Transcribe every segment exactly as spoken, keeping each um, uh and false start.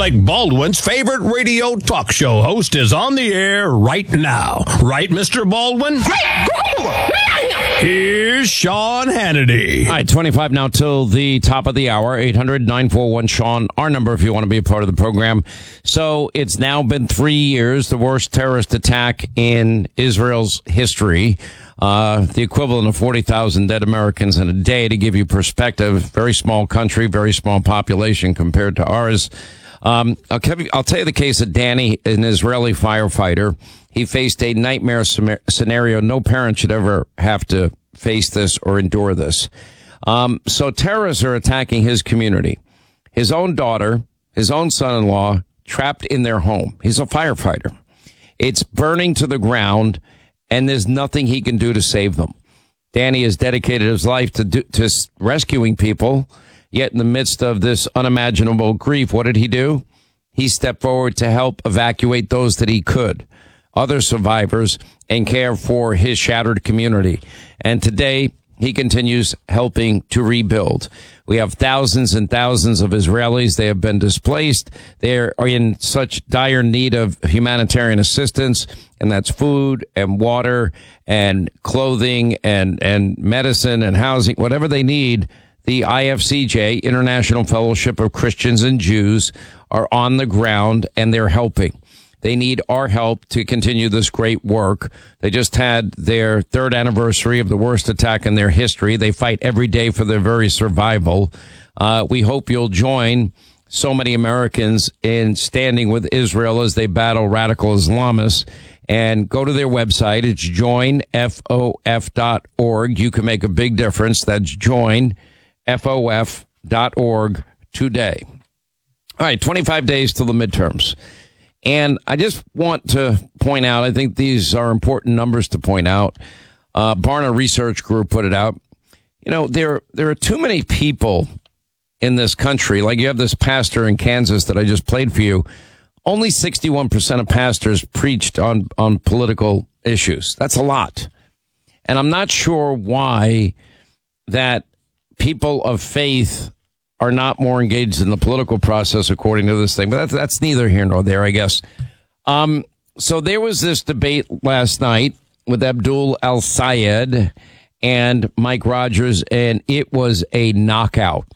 Alec Baldwin's favorite radio talk show host is on the air right now. Right, Mister Baldwin? Here's Sean Hannity. All right, twenty-five now till the top of the hour. eight hundred nine four one Sean, our number if you want to be a part of the program. So it's now been three years, the worst terrorist attack in Israel's history. Uh, the equivalent of forty thousand dead Americans in a day. To give you perspective, very small country, very small population compared to ours. Um, I'll, I'll tell you the case of Danny, an Israeli firefighter. He faced a nightmare scenario. No parent should ever have to face this or endure this. Um, so terrorists are attacking his community. His own daughter, his own son-in-law, trapped in their home. He's a firefighter. It's burning to the ground, and there's nothing he can do to save them. Danny has dedicated his life to do, to rescuing people, yet in the midst of this unimaginable grief, what did he do? He stepped forward to help evacuate those that he could, other survivors, and care for his shattered community. And today, he continues helping to rebuild. We have thousands and thousands of Israelis. They have been displaced. They are in such dire need of humanitarian assistance, and that's food and water and clothing and, and medicine and housing, whatever they need. The I F C J, International Fellowship of Christians and Jews, are on the ground, and they're helping. They need our help to continue this great work. They just had their third anniversary of the worst attack in their history. They fight every day for their very survival. Uh, we hope you'll join so many Americans in standing with Israel as they battle radical Islamists. And go to their website. It's join f o f dot org. You can make a big difference. That's join f o f dot org today. All right, twenty-five days till the midterms. And I just want to point out, I think these are important numbers to point out. Uh, Barna Research Group put it out. You know, there, there are too many people in this country. Like you have this pastor in Kansas that I just played for you. Only sixty-one percent of pastors preached on, on political issues. That's a lot. And I'm not sure why that people of faith are not more engaged in the political process, according to this thing. But that's, that's neither here nor there, I guess. Um, so there was this debate last night with Abdul El-Sayed and Mike Rogers, and it was a knockout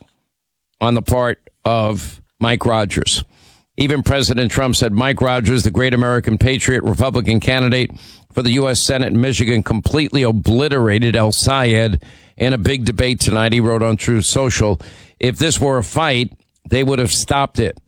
on the part of Mike Rogers. Even President Trump said Mike Rogers, the great American patriot, Republican candidate for the U S Senate in Michigan, completely obliterated El-Sayed in a big debate tonight. He wrote on Truth Social, if this were a fight, they would have stopped it.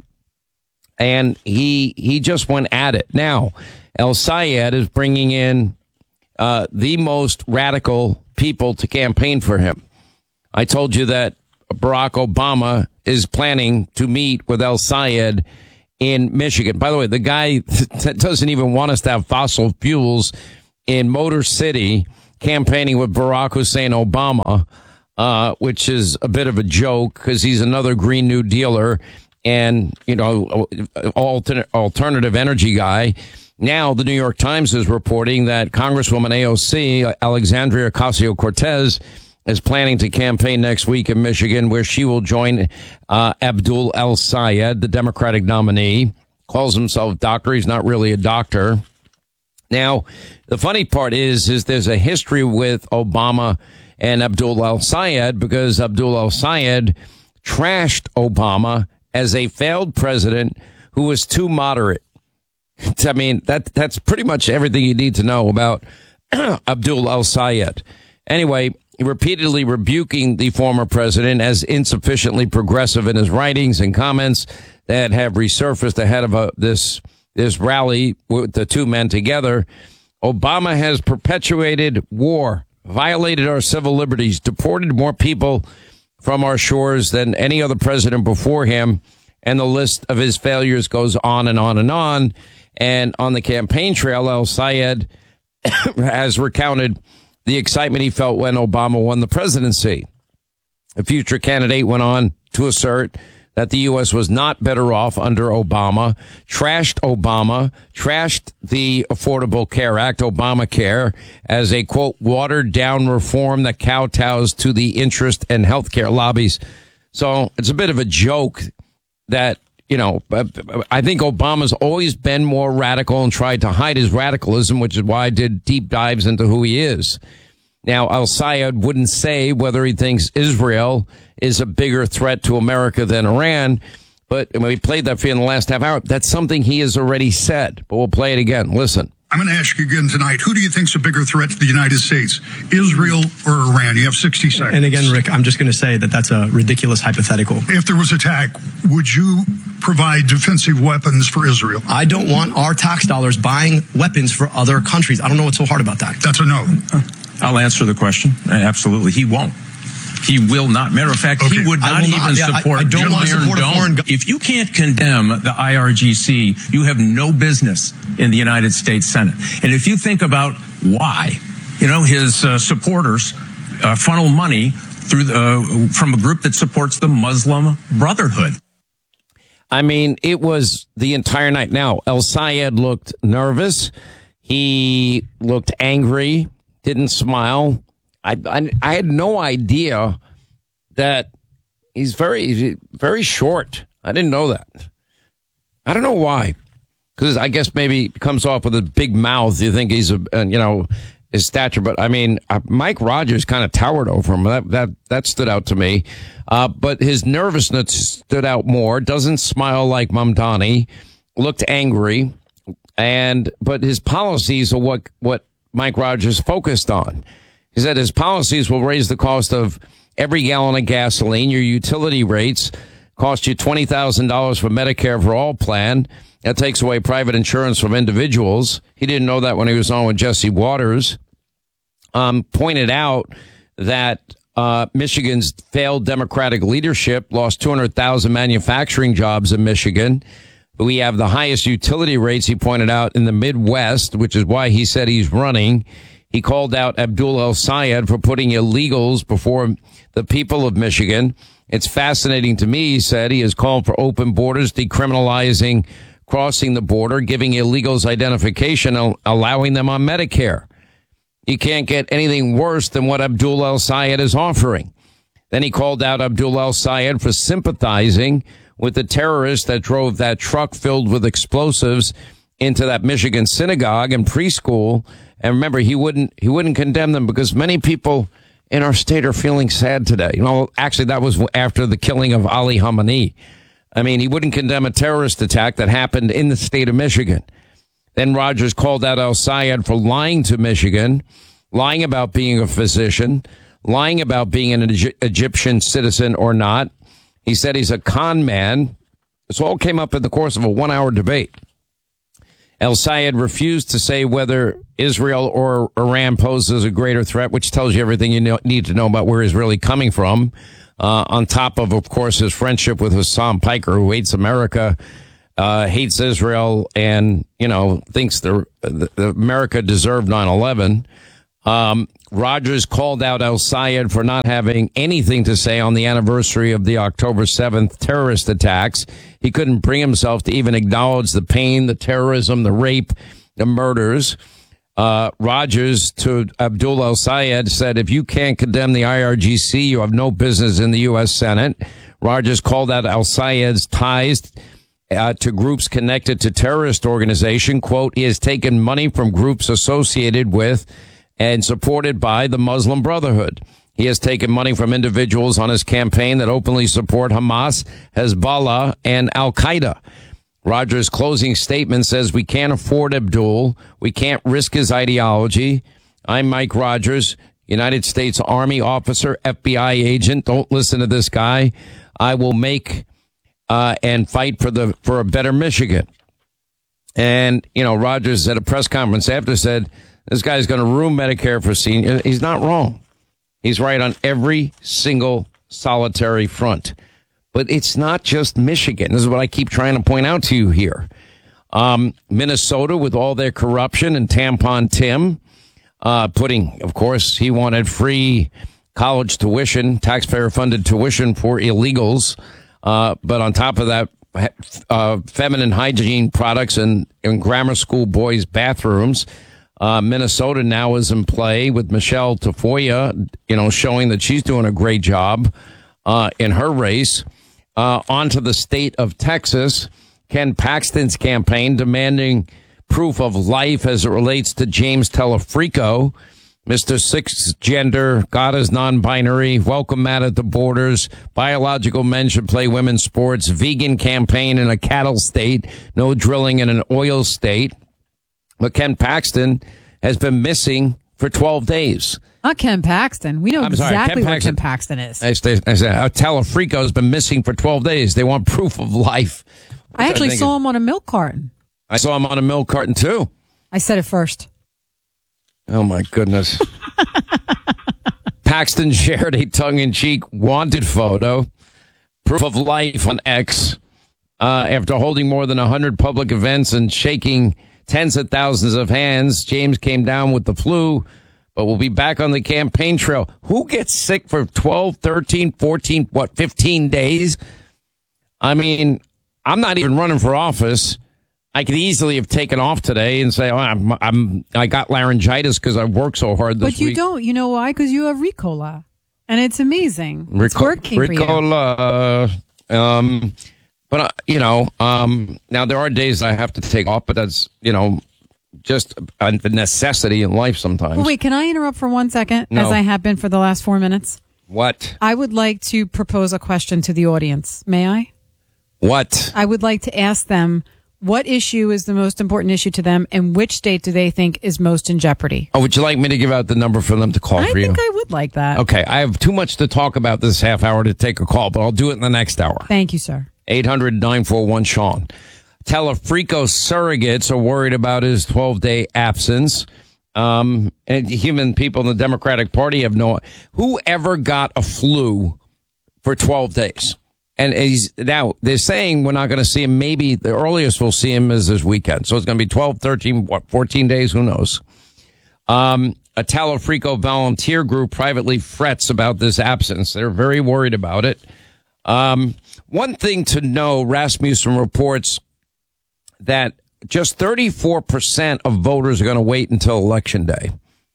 And he he just went at it. Now, El-Sayed is bringing in uh, the most radical people to campaign for him. I told you that Barack Obama is planning to meet with El-Sayed in Michigan. By the way, the guy that doesn't even want us to have fossil fuels in Motor City campaigning with Barack Hussein Obama, uh, which is a bit of a joke because he's another Green New Dealer and, you know, alternate, alternative energy guy. Now, the New York Times is reporting that Congresswoman A O C, Alexandria Ocasio-Cortez, is planning to campaign next week in Michigan, where she will join uh, Abdul El-Sayed, the Democratic nominee. Calls himself doctor. He's not really a doctor. Now, the funny part is, is there's a history with Obama and Abdul El-Sayed because Abdul El-Sayed trashed Obama as a failed president who was too moderate. I mean, that that's pretty much everything you need to know about Abdul El-Sayed. Anyway, repeatedly rebuking the former president as insufficiently progressive in his writings and comments that have resurfaced ahead of a, this this rally with the two men together. Obama has perpetuated war, violated our civil liberties, deported more people from our shores than any other president before him, and the list of his failures goes on and on and on. And on the campaign trail, El-Sayed has recounted the excitement he felt when Obama won the presidency. The future candidate went on to assert that the U S was not better off under Obama, trashed Obama, trashed the Affordable Care Act, Obamacare, as a, quote, watered-down reform that kowtows to the interest and healthcare lobbies. So it's a bit of a joke that, you know, I think Obama's always been more radical and tried to hide his radicalism, which is why I did deep dives into who he is. Now, al-Sayed wouldn't say whether he thinks Israel is a bigger threat to America than Iran, but when we played that for you in the last half hour, that's something he has already said. But we'll play it again. Listen. I'm going to ask you again tonight, who do you think is a bigger threat to the United States, Israel or Iran? You have sixty seconds. And again, Rick, I'm just going to say that that's a ridiculous hypothetical. If there was attack, would you provide defensive weapons for Israel? I don't want our tax dollars buying weapons for other countries. I don't know what's so hard about that. That's a no. I'll answer the question. Absolutely. He won't. He will not. Matter of fact, okay. he would not even not, yeah, support I, I don't want to support a foreign go- If you can't condemn the I R G C, you have no business in the United States Senate. And if you think about why, you know, his uh, supporters uh, funnel money through the, uh, from a group that supports the Muslim Brotherhood. I mean, it was the entire night. Now, al-Sayed looked nervous. He looked angry, didn't smile. I, I I had no idea that he's very, very short. I didn't know that. I don't know why. Because I guess maybe he comes off with a big mouth. You think he's, a, you know, his stature. But, I mean, uh, Mike Rogers kind of towered over him. That that that stood out to me. Uh, but his nervousness stood out more. Doesn't smile like Mamdani. Looked angry. And but his policies are what, what Mike Rogers focused on. He said his policies will raise the cost of every gallon of gasoline. Your utility rates cost you twenty thousand dollars for Medicare for All plan. That takes away private insurance from individuals. He didn't know that when he was on with Jesse Waters. Um, pointed out that uh, Michigan's failed Democratic leadership lost two hundred thousand manufacturing jobs in Michigan. We have the highest utility rates, he pointed out, in the Midwest, which is why he said he's running. He called out Abdul al-Sayed for putting illegals before the people of Michigan. It's fascinating to me, he said. He has called for open borders, decriminalizing crossing the border, giving illegals identification, allowing them on Medicare. You can't get anything worse than what Abdul al-Sayed is offering. Then he called out Abdul al-Sayed for sympathizing with the terrorists that drove that truck filled with explosives into that Michigan synagogue and preschool. And remember, he wouldn't he wouldn't condemn them because many people in our state are feeling sad today. You know, actually, that was after the killing of Ali Khamenei. I mean, he wouldn't condemn a terrorist attack that happened in the state of Michigan. Then Rogers called out al-Sayed for lying to Michigan, lying about being a physician, lying about being an Egy- Egyptian citizen or not. He said he's a con man. This all came up in the course of a one-hour debate. al-Sayed refused to say whether Israel or Iran poses a greater threat, which tells you everything you know, need to know about where he's really coming from. Uh, on top of, of course, his friendship with Hassan Piker, who hates America, uh, hates Israel, and, you know, thinks the, the, the America deserved nine eleven. Um, Rogers called out al-Sayed for not having anything to say on the anniversary of the October seventh terrorist attacks. He couldn't bring himself to even acknowledge the pain, the terrorism, the rape, the murders. Uh, Rogers to Abdul al-Sayed said, if you can't condemn the I R G C, you have no business in the U S Senate. Rogers called out al-Sayed's ties uh, to groups connected to terrorist organization. Quote, he has taken money from groups associated with and supported by the Muslim Brotherhood. He has taken money from individuals on his campaign that openly support Hamas, Hezbollah, and Al-Qaeda. Rogers' closing statement says, we can't afford Abdul. We can't risk his ideology. I'm Mike Rogers, United States Army officer, F B I agent. Don't listen to this guy. I will make uh, and fight for the for a better Michigan. And, you know, Rogers at a press conference after said, this guy's going to ruin Medicare for seniors. He's not wrong. He's right on every single solitary front. But it's not just Michigan. This is what I keep trying to point out to you here. Um, Minnesota, with all their corruption, and Tampon Tim, uh, putting, of course, he wanted free college tuition, taxpayer-funded tuition for illegals. Uh, but on top of that, uh, feminine hygiene products in, in grammar school boys' bathrooms. Uh, Minnesota now is in play with Michelle Tafoya, you know, showing that she's doing a great job uh, in her race. uh, onto the state of Texas. Ken Paxton's campaign demanding proof of life as it relates to James Telefrico, Mister Six-Gender, God is non-binary, welcome Matt at the borders, biological men should play women's sports, vegan campaign in a cattle state, no drilling in an oil state. But Ken Paxton has been missing for twelve days. Not Ken Paxton. We know I'm sorry, exactly Ken what Paxton. Ken Paxton is. I said, I said uh, Telefrico has been missing for twelve days. They want proof of life. I actually think saw it- him on a milk carton. I saw him on a milk carton, too. I said it first. Oh, my goodness. Paxton shared a tongue-in-cheek wanted photo, proof of life on X, uh, after holding more than one hundred public events and shaking tens of thousands of hands. James came down with the flu, but will be back on the campaign trail. Who gets sick for twelve, thirteen, fourteen, what, fifteen days? I mean, I'm not even running for office. I could easily have taken off today and say, oh, I'm, I'm, I got laryngitis because I worked so hard this week. But you don't. You know why? Because you have Ricola. And it's amazing. It's Rico- working for you. Ricola. Uh, um, but, uh, you know, um, now there are days I have to take off, but that's, you know, just a necessity in life sometimes. Well, wait, can I interrupt for one second, No. as I have been for the last four minutes? What? I would like to propose a question to the audience. May I? What? I would like to ask them, what issue is the most important issue to them, and which state do they think is most in jeopardy? Oh, would you like me to give out the number for them to call I for you? think I would like that. Okay, I have too much to talk about this half hour to take a call, but I'll do it in the next hour. Thank you, sir. eight hundred, nine four one, Sean. Telefrico surrogates are worried about his twelve-day absence. Um, and human people in the Democratic Party have no... Whoever got a flu for twelve days? And he's now they're saying we're not going to see him. Maybe the earliest we'll see him is this weekend. So it's going to be twelve, thirteen, what, fourteen days. Who knows? Um, a Telefrico volunteer group privately frets about this absence. They're very worried about it. Um, one thing to know, Rasmussen reports that just thirty-four percent of voters are going to wait until Election Day.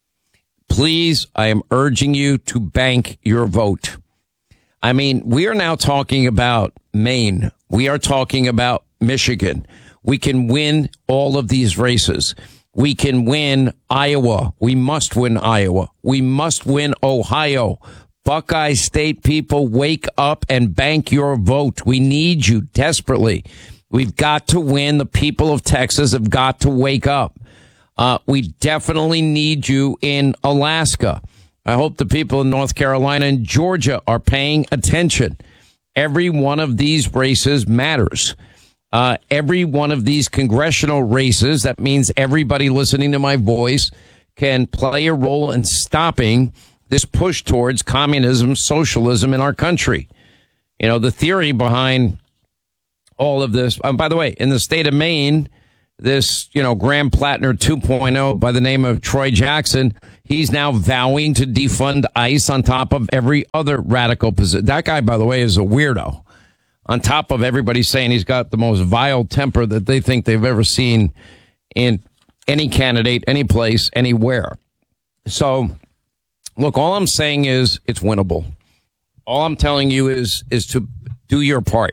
Please, I am urging you to bank your vote. I mean, we are now talking about Maine. We are talking about Michigan. We can win all of these races. We can win Iowa. We must win Iowa. We must win Ohio. Buckeye State people, wake up and bank your vote. We need you desperately. We've got to win. The people of Texas have got to wake up. Uh, we definitely need you in Alaska. I hope the people in North Carolina and Georgia are paying attention. Every one of these races matters. Uh, every one of these congressional races, that means everybody listening to my voice can play a role in stopping this push towards communism, socialism in our country. You know, the theory behind all of this, um, by the way, in the state of Maine, this, you know, Graham Plattner two point oh by the name of Troy Jackson, he's now vowing to defund ICE on top of every other radical position. That guy, by the way, is a weirdo. On top of everybody saying he's got the most vile temper that they think they've ever seen in any candidate, any place, anywhere. So, look, all I'm saying is it's winnable. All I'm telling you is is to do your part.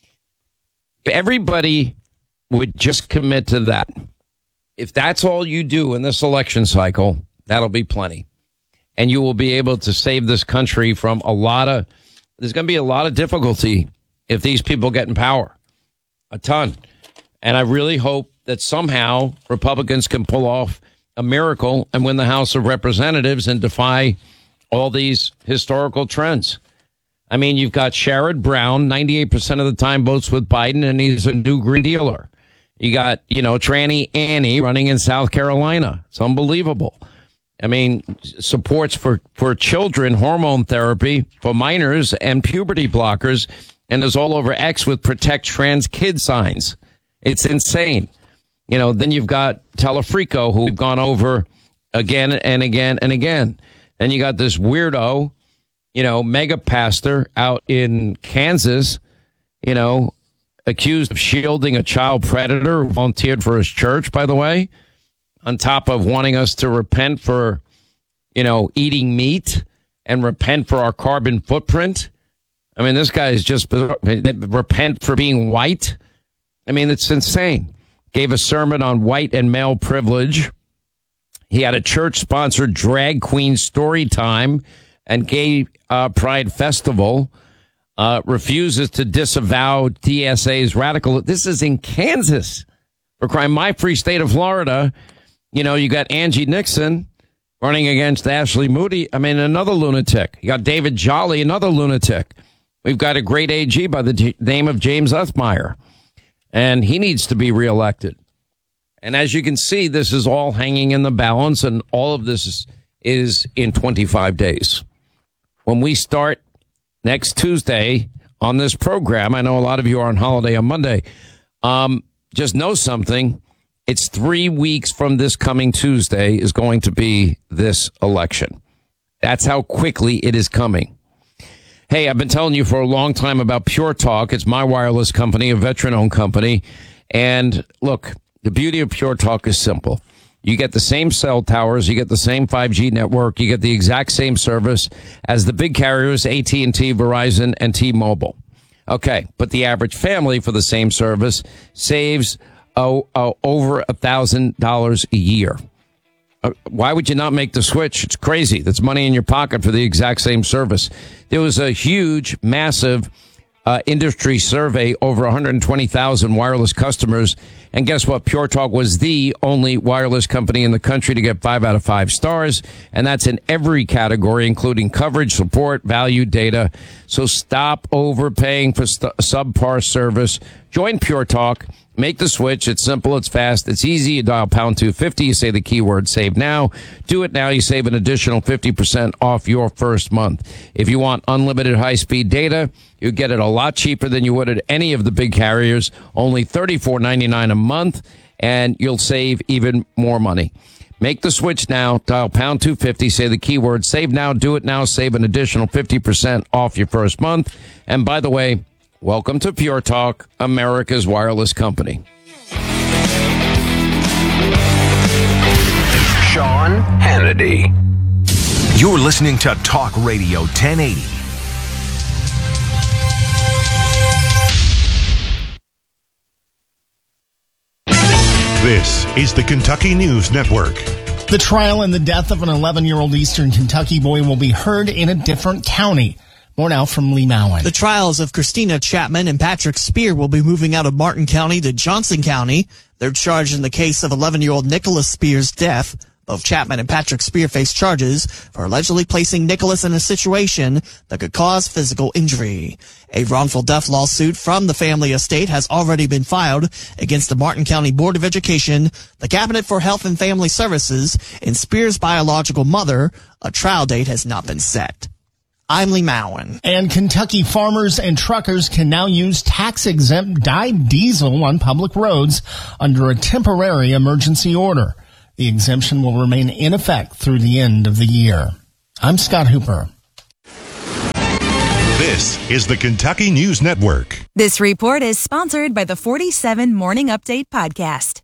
If everybody would just commit to that, if that's all you do in this election cycle, that'll be plenty. And you will be able to save this country from a lot of, there's going to be a lot of difficulty if these people get in power. A ton. And I really hope that somehow Republicans can pull off a miracle and win the House of Representatives and defy all these historical trends. I mean, you've got Sherrod Brown, ninety-eight percent of the time votes with Biden, and he's a new Green Dealer. You got, you know, Tranny Annie running in South Carolina. It's unbelievable. I mean, supports for, for children, hormone therapy for minors and puberty blockers, and is all over X with protect trans kid signs. It's insane. You know, then you've got Telefrico, who we've gone over again and again and again. Then you got this weirdo, you know, mega pastor out in Kansas, you know, accused of shielding a child predator who volunteered for his church, by the way, on top of wanting us to repent for, you know, eating meat and repent for our carbon footprint. I mean, this guy is just repent for being white. I mean, it's insane. Gave a sermon on white and male privilege. He had a church-sponsored drag queen story time and gay uh, pride festival. Uh, refuses to disavow D S A's radical. This is in Kansas. For crime, my free state of Florida. You know, you got Angie Nixon running against Ashley Moody. I mean, another lunatic. You got David Jolly, another lunatic. We've got a great A G by the G- name of James Uthmeyer, and he needs to be reelected. And as you can see, this is all hanging in the balance, and all of this is, is in twenty-five days. When we start next Tuesday on this program, I know a lot of you are on holiday on Monday. Um, just know something. It's three weeks from this coming Tuesday is going to be this election. That's how quickly it is coming. Hey, I've been telling you for a long time about Pure Talk. It's my wireless company, a veteran-owned company. And look, the beauty of Pure Talk is simple. You get the same cell towers, you get the same five G network, you get the exact same service as the big carriers, A T and T, Verizon, and T-Mobile. Okay, but the average family for the same service saves oh, oh, over one thousand dollars a year. Uh, why would you not make the switch? It's crazy. That's money in your pocket for the exact same service. There was a huge, massive uh, industry survey, over one hundred twenty thousand wireless customers. And guess what? Pure Talk was the only wireless company in the country to get five out of five stars. And that's in every category, including coverage, support, value, data. So stop overpaying for st- subpar service. Join Pure Talk. Make the switch. It's simple. It's fast. It's easy. You dial pound two fifty. You say the keyword save now. Do it now. You save an additional fifty percent off your first month. If you want unlimited high-speed data, you get it a lot cheaper than you would at any of the big carriers. Only thirty-four ninety-nine a month, and you'll save even more money. Make the switch now. Dial pound two fifty. Say the keyword save now. Do it now. Save an additional fifty percent off your first month. And by the way, welcome to Pure Talk, America's wireless company. Sean Hannity. You're listening to Talk Radio ten eighty. This is the Kentucky News Network. The trial in the death of an eleven-year-old Eastern Kentucky boy will be heard in a different county. More now from Lee Mowen. The trials of Christina Chapman and Patrick Spear will be moving out of Martin County to Johnson County. They're charged in the case of eleven-year-old Nicholas Spear's death. Both Chapman and Patrick Spear face charges for allegedly placing Nicholas in a situation that could cause physical injury. A wrongful death lawsuit from the family estate has already been filed against the Martin County Board of Education, the Cabinet for Health and Family Services, and Spear's biological mother. A trial date has not been set. I'm Lee Mowen. And Kentucky farmers and truckers can now use tax-exempt dyed diesel on public roads under a temporary emergency order. The exemption will remain in effect through the end of the year. I'm Scott Hooper. This is the Kentucky News Network. This report is sponsored by the forty-seven Morning Update podcast.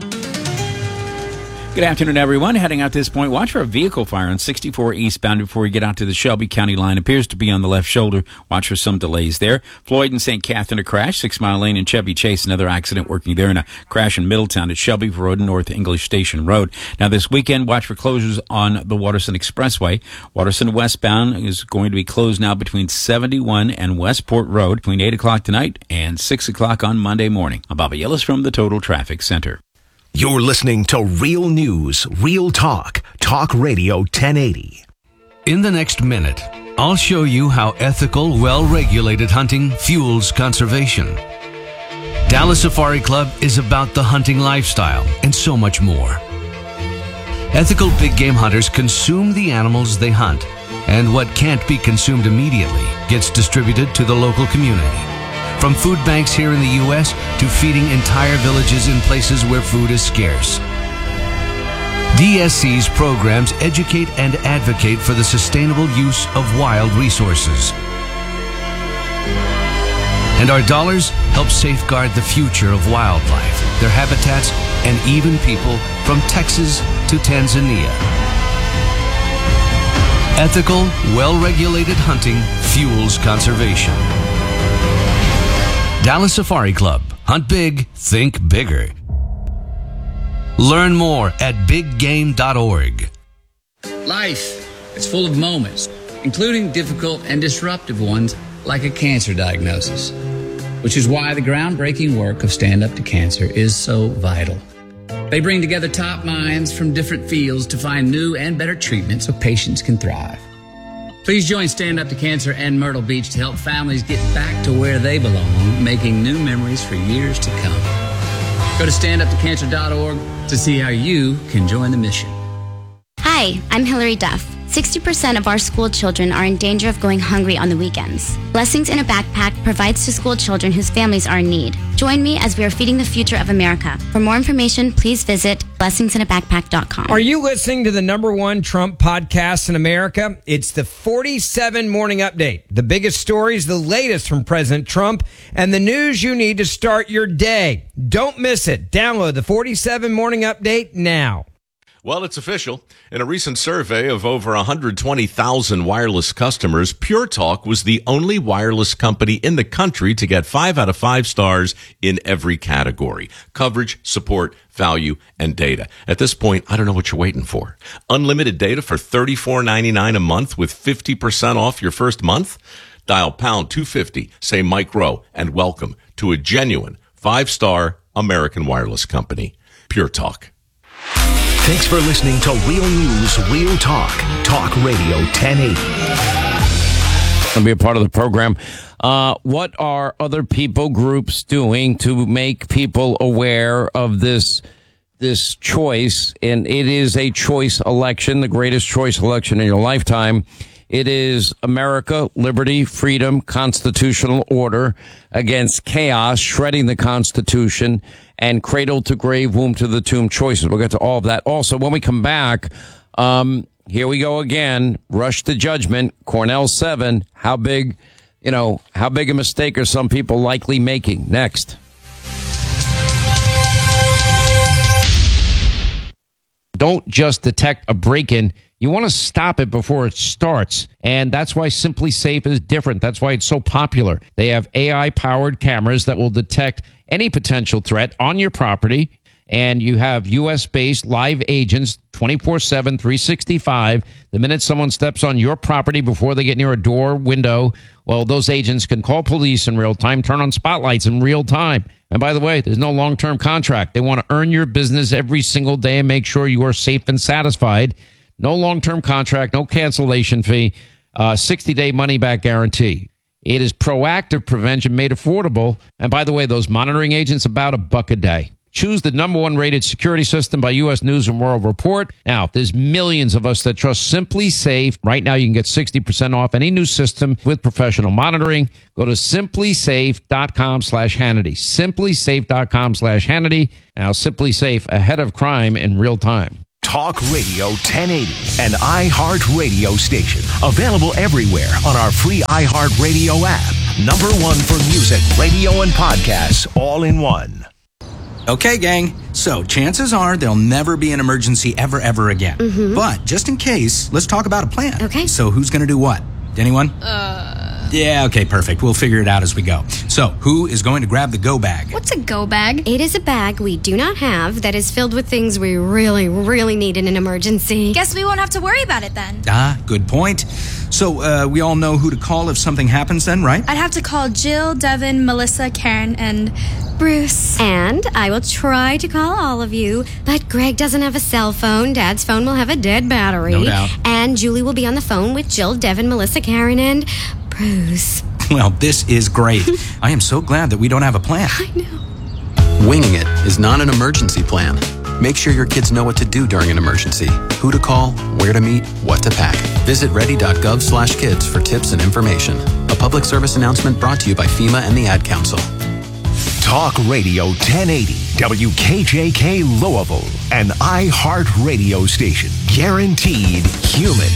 Good afternoon, everyone. Heading out to this point, watch for a vehicle fire on sixty-four eastbound before you get out to the Shelby County line. Appears to be on the left shoulder. Watch for some delays there. Floyd and Saint Catherine, a crash. Six Mile Lane and Chevy Chase, another accident working there, and a crash in Middletown at Shelby Road and North English Station Road. Now, this weekend, watch for closures on the Waterson Expressway. Waterson westbound is going to be closed now between seventy-one and Westport Road between eight o'clock tonight and six o'clock on Monday morning. I'm Bobby Ellis from the Total Traffic Center. You're listening to Real News, Real Talk, Talk Radio ten eighty. In the next minute, I'll show you how ethical, well-regulated hunting fuels conservation. Dallas Safari Club is about the hunting lifestyle and so much more. Ethical big game hunters consume the animals they hunt, and what can't be consumed immediately gets distributed to the local community. From food banks here in the U S to feeding entire villages in places where food is scarce. D S C's programs educate and advocate for the sustainable use of wild resources. And our dollars help safeguard the future of wildlife, their habitats, and even people from Texas to Tanzania. Ethical, well-regulated hunting fuels conservation. Dallas Safari Club. Hunt big, think bigger. Learn more at big game dot org. Life is full of moments, including difficult and disruptive ones like a cancer diagnosis, which is why the groundbreaking work of Stand Up to Cancer is so vital. They bring together top minds from different fields to find new and better treatments so patients can thrive. Please join Stand Up to Cancer and Myrtle Beach to help families get back to where they belong, making new memories for years to come. Go to stand up to cancer dot org to see how you can join the mission. Hi, I'm Hillary Duff. sixty percent of our school children are in danger of going hungry on the weekends. Blessings in a Backpack provides to school children whose families are in need. Join me as we are feeding the future of America. For more information, please visit blessings in a backpack dot com. Are you listening to the number one Trump podcast in America? It's the forty-seven Morning Update. The biggest stories, the latest from President Trump, and the news you need to start your day. Don't miss it. Download the forty-seven Morning Update now. Well, it's official. In a recent survey of over one hundred twenty thousand wireless customers, Pure Talk was the only wireless company in the country to get five out of five stars in every category: coverage, support, value, and data. At this point, I don't know what you're waiting for. Unlimited data for thirty-four ninety-nine a month with fifty percent off your first month? Dial pound two fifty, say Mike Rowe, and welcome to a genuine five-star American wireless company. Pure Talk. Thanks for listening to Real News, Real Talk. Talk Radio ten eighty. I'll be a part of the program. Uh, what are other people groups doing to make people aware of this this choice? And it is a choice election, the greatest choice election in your lifetime. It is America, liberty, freedom, constitutional order against chaos, shredding the Constitution, and cradle to grave, womb to the tomb choices. We'll get to all of that. Also, when we come back, um, here we go again. Rush to judgment. Cornell seven. How big, you know, how big a mistake are some people likely making? Next. Don't just detect a break-in. You want to stop it before it starts. And that's why Simply Safe is different. That's why it's so popular. They have A I-powered cameras that will detect any potential threat on your property. And you have U S-based live agents twenty-four seven, three sixty-five. The minute someone steps on your property before they get near a door, window, well, those agents can call police in real time, turn on spotlights in real time. And by the way, there's no long-term contract. They want to earn your business every single day and make sure you are safe and satisfied. No long-term contract, no cancellation fee, uh, sixty-day money-back guarantee. It is proactive prevention made affordable. And by the way, those monitoring agents, about a buck a day. Choose the number one rated security system by U S News and World Report. Now, there's millions of us that trust Simply Safe. Right now, you can get sixty percent off any new system with professional monitoring. Go to simply safe dot com slash Hannity. simply safe dot com slash Hannity. Now, Simply Safe, ahead of crime in real time. Talk Radio ten eighty, an iHeart radio station. Available everywhere on our free iHeart Radio app. Number one for music, radio, and podcasts, all in one. Okay, gang. So, chances are there'll never be an emergency ever, ever again. Mm-hmm. But, just in case, let's talk about a plan. Okay. So, who's gonna do what? Anyone? Uh... Yeah, okay, perfect. We'll figure it out as we go. So, who is going to grab the go bag? What's a go bag? It is a bag we do not have that is filled with things we really, really need in an emergency. Guess we won't have to worry about it then. Ah, good point. So, uh, we all know who to call if something happens then, right? I'd have to call Jill, Devin, Melissa, Karen, and Bruce. And I will try to call all of you, but Greg doesn't have a cell phone. Dad's phone will have a dead battery. No doubt. And Julie will be on the phone with Jill, Devin, Melissa, Karen, and Bruce. Well, this is great. I am so glad that we don't have a plan. I know. Winging it is not an emergency plan. Make sure your kids know what to do during an emergency, who to call, where to meet, what to pack. Visit ready dot gov slash kids for tips and information. A public service announcement brought to you by FEMA and the Ad Council. Talk Radio ten eighty, W K J K Louisville, an iHeart radio station. Guaranteed human.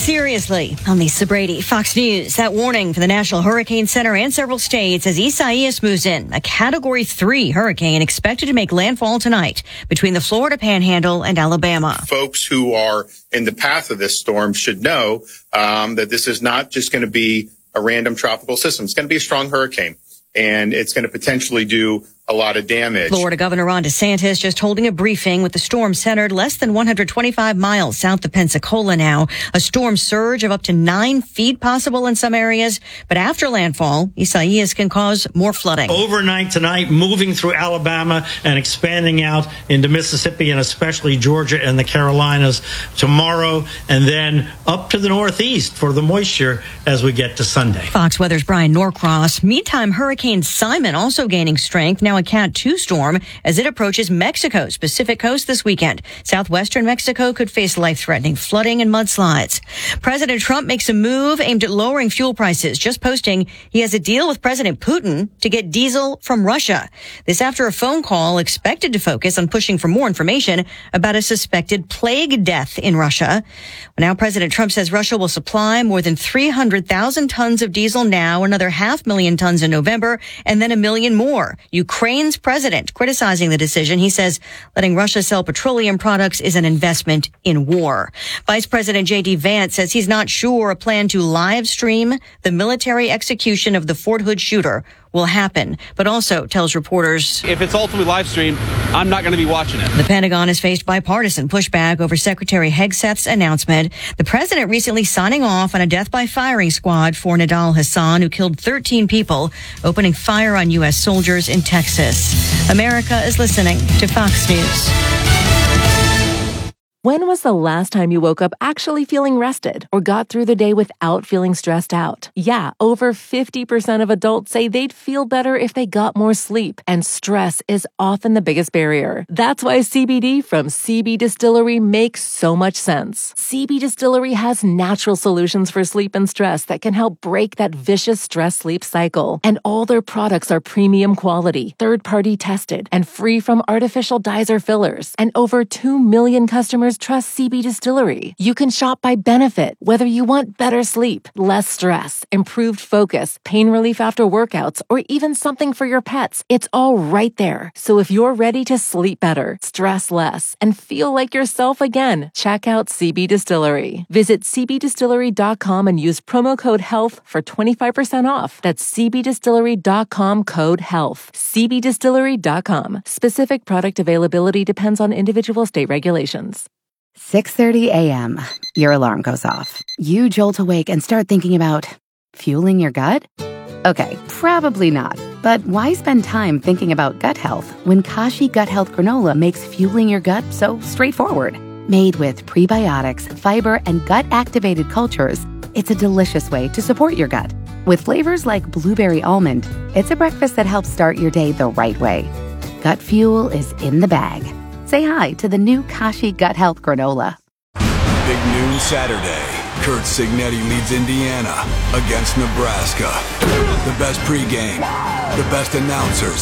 seriously. I'm Lisa Brady, Fox News. That warning for the National Hurricane Center and several states as Isaias moves in. A Category three hurricane expected to make landfall tonight between the Florida Panhandle and Alabama. Folks who are in the path of this storm should know um, that this is not just going to be a random tropical system. It's going to be a strong hurricane, and it's going to potentially do a lot of damage. Florida Governor Ron DeSantis just holding a briefing with the storm centered less than one hundred twenty-five miles south of Pensacola now. A storm surge of up to nine feet possible in some areas. But after landfall, Isaias can cause more flooding. Overnight tonight, moving through Alabama and expanding out into Mississippi and especially Georgia and the Carolinas tomorrow, and then up to the northeast for the moisture as we get to Sunday. Fox Weather's Brian Norcross. Meantime, Hurricane Simon also gaining strength. Now a Cat two storm as it approaches Mexico's Pacific coast this weekend. Southwestern Mexico could face life-threatening flooding and mudslides. President Trump makes a move aimed at lowering fuel prices, just posting he has a deal with President Putin to get diesel from Russia. This after a phone call expected to focus on pushing for more information about a suspected plague death in Russia. Now President Trump says Russia will supply more than three hundred thousand tons of diesel now, another half million tons in November, and then a million more. Ukraine Ukraine's president criticizing the decision. He says letting Russia sell petroleum products is an investment in war. Vice President J D Vance says he's not sure a plan to live stream the military execution of the Fort Hood shooter will happen, but also tells reporters if it's ultimately live streamed, I'm not going to be watching it. The Pentagon has faced bipartisan pushback over Secretary Hegseth's announcement. The president recently signing off on a death by firing squad for Nidal Hassan, who killed thirteen people, opening fire on U S soldiers in Texas. America is listening to Fox News. When was the last time you woke up actually feeling rested or got through the day without feeling stressed out? Yeah, over fifty percent of adults say they'd feel better if they got more sleep, and stress is often the biggest barrier. That's why C B D from C B Distillery makes so much sense. C B Distillery has natural solutions for sleep and stress that can help break that vicious stress-sleep cycle. And all their products are premium quality, third-party tested, and free from artificial dyes or fillers. And over two million customers trust C B Distillery. You can shop by benefit, whether you want better sleep, less stress, improved focus, pain relief after workouts, or even something for your pets. It's all right there. So if you're ready to sleep better, stress less, and feel like yourself again, check out C B Distillery. Visit c b distillery dot com and use promo code HEALTH for twenty-five percent off. That's c b distillery dot com code HEALTH. c b distillery dot com. Specific product availability depends on individual state regulations. six thirty a.m. Your alarm goes off. You jolt awake and start thinking about fueling your gut? Okay, probably not. But why spend time thinking about gut health when Kashi Gut Health Granola makes fueling your gut so straightforward? Made with prebiotics, fiber, and gut-activated cultures, it's a delicious way to support your gut. With flavors like blueberry almond, it's a breakfast that helps start your day the right way. Gut fuel is in the bag. Say hi to the new Kashi Gut Health Granola. Big noon Saturday. Kurt Signetti leads Indiana against Nebraska. The best pregame, the best announcers.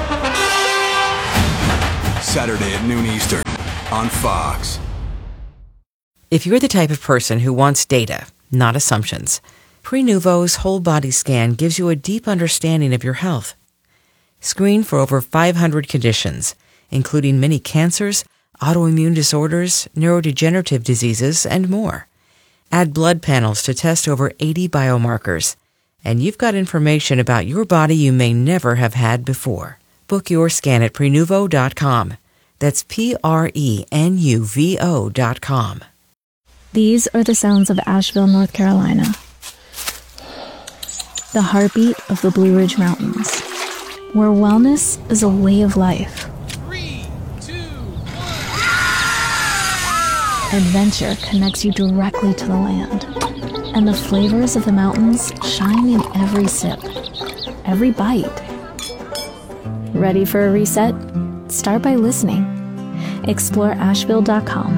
Saturday at noon Eastern on Fox. If you're the type of person who wants data, not assumptions, Prenuvo's whole body scan gives you a deep understanding of your health. Screen for over five hundred conditions, including many cancers, autoimmune disorders, neurodegenerative diseases, and more. Add blood panels to test over eighty biomarkers, and you've got information about your body you may never have had before. Book your scan at Prenuvo dot com. That's P R E N U V O dot com. These are the sounds of Asheville, North Carolina. The heartbeat of the Blue Ridge Mountains, where wellness is a way of life. Adventure connects you directly to the land, and the flavors of the mountains shine in every sip, every bite. Ready for a reset? Start by listening. Explore Asheville dot com.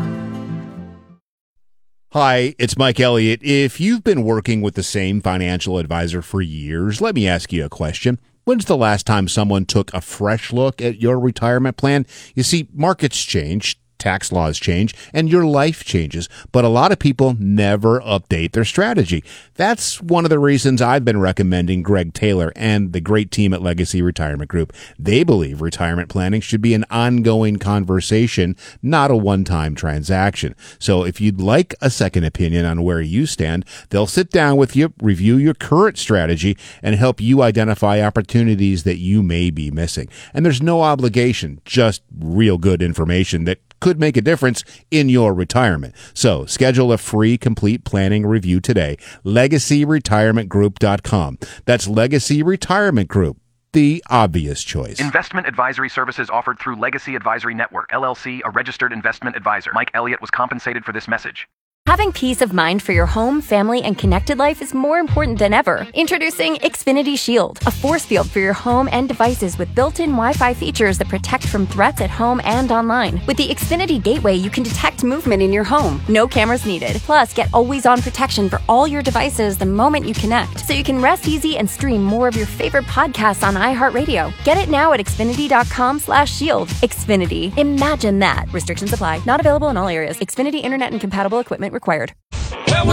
Hi, it's Mike Elliott. If you've been working with the same financial advisor for years, let me ask you a question. When's the last time someone took a fresh look at your retirement plan? You see, markets change, tax laws change, and your life changes. But a lot of people never update their strategy. That's one of the reasons I've been recommending Greg Taylor and the great team at Legacy Retirement Group. They believe retirement planning should be an ongoing conversation, not a one-time transaction. So if you'd like a second opinion on where you stand, they'll sit down with you, review your current strategy, and help you identify opportunities that you may be missing. And there's no obligation, just real good information that could make a difference in your retirement. So schedule a free complete planning review today. legacy retirement group dot com. That's Legacy Retirement Group, the obvious choice. Investment advisory services offered through Legacy Advisory Network, L L C, a registered investment advisor. Mike Elliott was compensated for this message. Having peace of mind for your home, family, and connected life is more important than ever. Introducing Xfinity Shield, a force field for your home and devices with built-in Wi-Fi features that protect from threats at home and online. With the Xfinity Gateway, you can detect movement in your home. No cameras needed. Plus, get always-on protection for all your devices the moment you connect, so you can rest easy and stream more of your favorite podcasts on iHeartRadio. Get it now at Xfinity.com slash shield. Xfinity. Imagine that. Restrictions apply. Not available in all areas. Xfinity Internet and compatible equipment required.